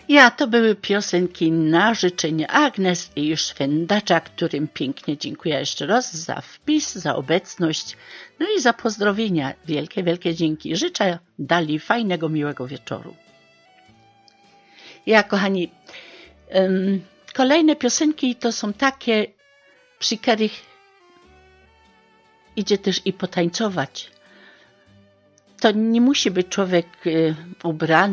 Ja, to były piosenki na życzenie Agnes i Szwendacza, którym pięknie dziękuję jeszcze raz za wpis, za obecność, no i za pozdrowienia. Wielkie, wielkie dzięki. Życzę dalej fajnego, miłego wieczoru. Ja, kochani, kolejne piosenki to są takie, przy których idzie też i potańcować. To nie musi być człowiek ubrany